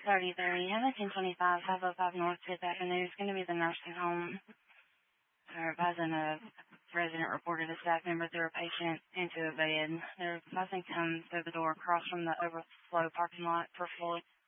3030, Hamilton 1025, 505 North 5th Avenue. It's going to be the nursing home. Advising a resident reported a staff member threw a patient into a bed. Their advising comes through the door across from the overflow parking lot per floor.